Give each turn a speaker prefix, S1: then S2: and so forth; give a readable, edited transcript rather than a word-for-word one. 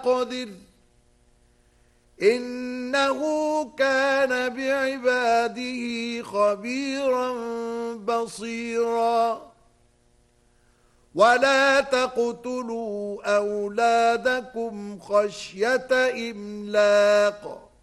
S1: فاقدر إنه كان بعباده خبيرا بصيرا ولا تقتلوا أولادكم خشية إملاق